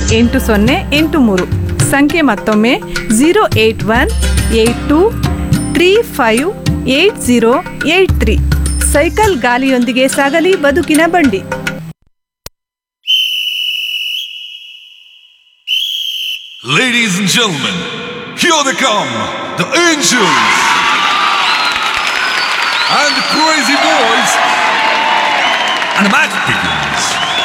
8083. ಸಂಖ್ಯೆ ಮತ್ತೊಮ್ಮೆ 08182358083. ಸೈಕಲ್ ಗಾಲಿಯೊಂದಿಗೆ ಸಾಗಲಿ ಬದುಕಿನ ಬಂಡಿ. Ladies and gentlemen, here they come, the Angels and the Crazy Boys and the Magic Figures.